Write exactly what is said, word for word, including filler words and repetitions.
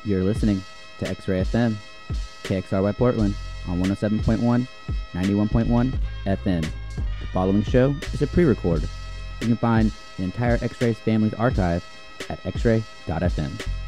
You're listening to X-Ray F M, K X R Y Portland on one oh seven point one, ninety-one point one F M. The following show is a pre-record. You can find the entire X-Ray Family's archive at x ray dot f m.